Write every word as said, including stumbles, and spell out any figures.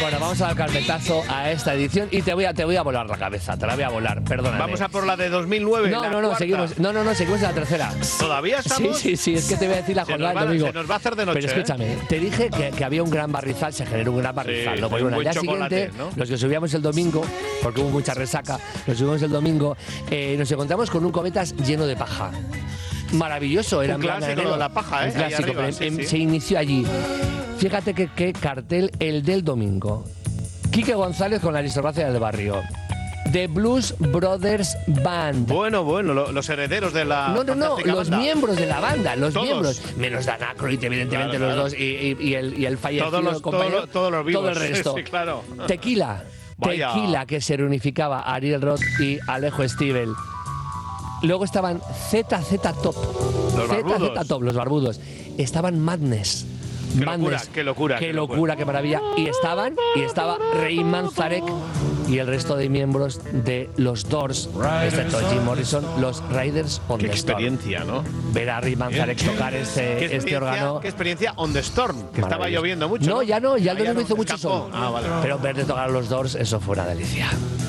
Bueno, vamos a dar carpetazo a esta edición y te voy a, te voy a volar la cabeza, te la voy a volar, perdóname. Vamos a por la de dos mil nueve. No, la no, no, cuarta. seguimos. No, no, no, seguimos en la tercera. ¿Todavía estamos? Sí, sí, sí, es que te voy a decir la Se jornada nos va- del domingo. se nos va a hacer de noche, Pero escúchame, ¿eh? te dije que, que había un gran barrizal, se generó un gran barrizal. Sí, ¿no? Pues un bueno, al buen día chocolate, siguiente, ¿no? los que subíamos el domingo, porque hubo mucha resaca, los subimos el domingo, eh, nos encontramos con un cometas lleno de paja. Maravilloso, era Un en plan clásico enero. lo de la paja, ¿eh? Un Ahí clásico, arriba, pero sí, em- sí. se inició allí. Fíjate que qué cartel el del domingo. Quique González con la aristocracia del barrio. The Blues Brothers Band. Bueno, bueno, lo- los herederos de la No, no, no, fantástica los banda. miembros de la banda, los Todos. miembros. Menos Dan Aykroyd, evidentemente, Claro, los claro. dos, y, y- y el, y el fallecido Todos los, compañero. todos los- todos los vivos. Todo el resto. Sí, claro. Tequila. Vaya. Tequila, que se reunificaba a Ariel Roth y Alejo Stivel. Luego estaban Z Z Top. Los Z Z barbudos. Top, los barbudos. Estaban Madness. Qué Madness. locura, qué locura, Qué qué locura, locura. qué maravilla. Y estaban, y estaba Rey Manzarek y el resto de miembros de los Doors, excepto Jim Morrison, los Riders on Qué the Storm. experiencia, ¿no? Ver a Rey Manzarek tocar ¿Qué este, este experiencia- órgano. Qué experiencia on the storm, que estaba Maravilloso. lloviendo mucho. No, ya no, ya el Ah, domingo hizo no, mucho escapó. sol. Ah, vale. Pero verle tocar a los Doors, eso fue una delicia.